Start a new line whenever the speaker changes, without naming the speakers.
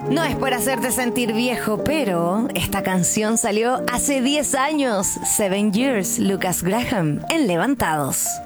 No es por hacerte sentir viejo, pero esta canción salió hace 10 años. 7 Years, Lucas Graham, en Levantados.